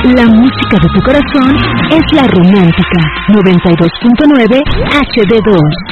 La música de tu corazón es la romántica 92.9 HD2.